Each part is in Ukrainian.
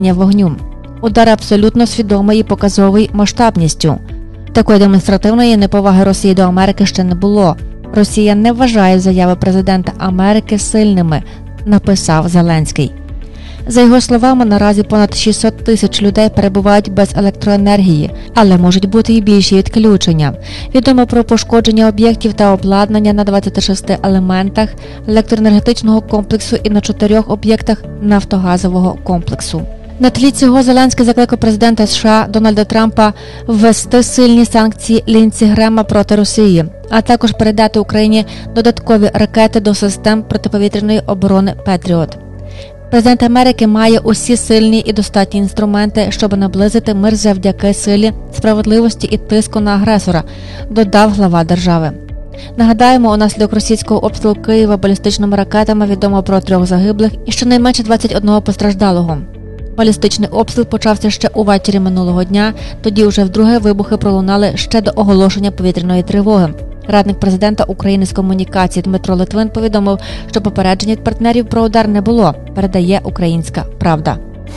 вогню. Удар абсолютно свідомий і показовий масштабністю. Такої демонстративної неповаги Росії до Америки ще не було. Росія не вважає заяви президента Америки сильними, написав Зеленський. За його словами, наразі понад 600 тисяч людей перебувають без електроенергії, але можуть бути і більші відключення. Відомо про пошкодження об'єктів та обладнання на 26 елементах електроенергетичного комплексу і на 4 об'єктах нафтогазового комплексу. На тлі цього Зеленський закликав президента США Дональда Трампа ввести сильні санкції Лінці Грема проти Росії, а також передати Україні додаткові ракети до систем протиповітряної оборони «Петріот». Президент Америки має усі сильні і достатні інструменти, щоб наблизити мир завдяки силі, справедливості і тиску на агресора, додав глава держави. Нагадаємо, унаслідок російського обстрілу Києва балістичними ракетами відомо про 3 загиблих і щонайменше 21 постраждалого. Балістичний обстріл почався ще увечері минулого дня, тоді вже вдруге вибухи пролунали ще до оголошення повітряної тривоги. Радник президента України з комунікації Дмитро Литвин повідомив, що попереджень від партнерів про удар не було, передає «Українська правда».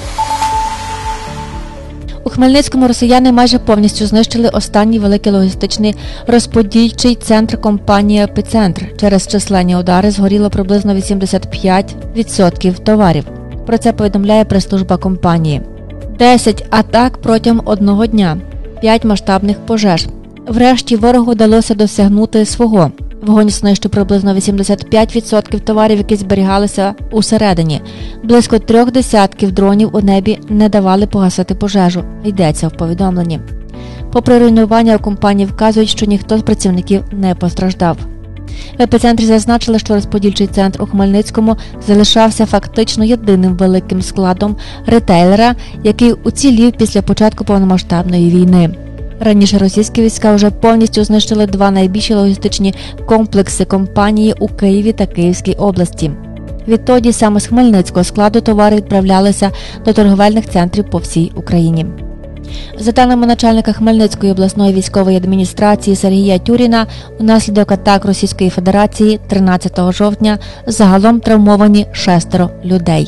У Хмельницькому росіяни майже повністю знищили останній великий логістичний розподільчий центр компанії «Епіцентр». Через численні удари згоріло приблизно 85% товарів. Про це повідомляє прес-служба компанії. 10 атак протягом одного дня, 5 масштабних пожеж. Врешті ворогу вдалося досягнути свого. Вогонь знищив приблизно 85% товарів, які зберігалися усередині. Близько 3 десятків дронів у небі не давали погасити пожежу, йдеться в повідомленні. Попри руйнування, у компанії вказують, що ніхто з працівників не постраждав. В епіцентрі зазначили, що розподільчий центр у Хмельницькому залишався фактично єдиним великим складом ретейлера, який уцілів після початку повномасштабної війни. Раніше російські війська вже повністю знищили 2 найбільші логістичні комплекси компанії у Києві та Київській області. Відтоді саме з Хмельницького складу товари відправлялися до торговельних центрів по всій Україні. За даними начальника Хмельницької обласної військової адміністрації Сергія Тюріна, унаслідок атак Російської Федерації 13 жовтня загалом травмовані 6 людей.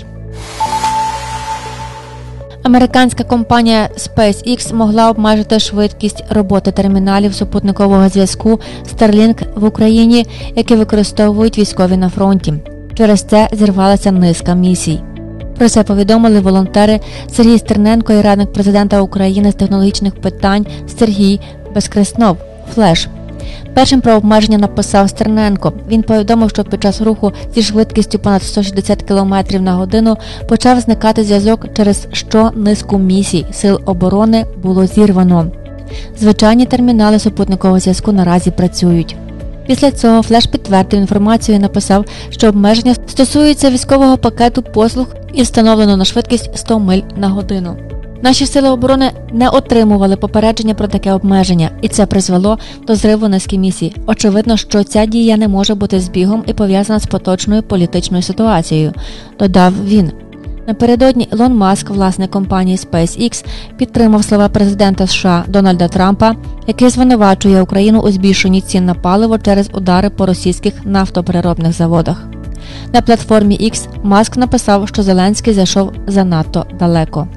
Американська компанія SpaceX могла обмежити швидкість роботи терміналів супутникового зв'язку Starlink в Україні, які використовують військові на фронті. Через це зірвалася низка місій. Про це повідомили волонтери Сергій Стерненко і радник президента України з технологічних питань Сергій Безкреснов «Флеш». Першим про обмеження написав Стерненко. Він повідомив, що під час руху зі швидкістю понад 160 км на годину почав зникати зв'язок, через що низку місій Сил оборони було зірвано. Звичайні термінали супутникового зв'язку наразі працюють. Після цього Флеш підтвердив інформацію і написав, що обмеження стосується військового пакету послуг і встановлено на швидкість 100 миль на годину. Наші сили оборони не отримували попередження про таке обмеження, і це призвело до зриву низки місій. Очевидно, що ця дія не може бути збігом і пов'язана з поточною політичною ситуацією, додав він. Напередодні Ілон Маск, власник компанії SpaceX, підтримав слова президента США Дональда Трампа, який звинувачує Україну у збільшенні цін на паливо через удари по російських нафтопереробних заводах. На платформі X Маск написав, що Зеленський зайшов занадто далеко.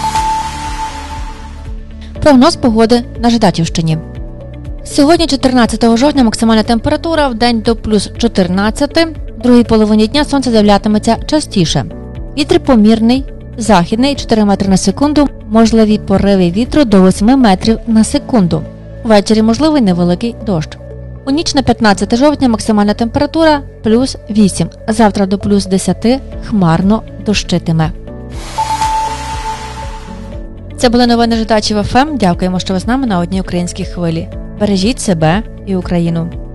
Прогноз погоди на Жидачівщині. Сьогодні, 14 жовтня, максимальна температура в день до плюс 14, в другій половині дня сонце з'являтиметься частіше. Вітер помірний, західний 4 метри на секунду, можливі пориви вітру до 8 метрів на секунду. Ввечері можливий невеликий дощ. У ніч на 15 жовтня максимальна температура плюс 8, завтра до плюс 10 хмарно дощитиме. Це були новини Жидачів ФМ. Дякуємо, що ви з нами на одній українській хвилі. Бережіть себе і Україну.